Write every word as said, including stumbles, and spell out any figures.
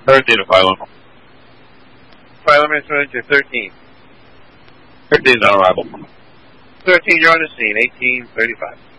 Birthday to Philo. Philo Minnesota, thirteen. Birthday's on arrival. thirteen, you're on the scene, eighteen thirty-five.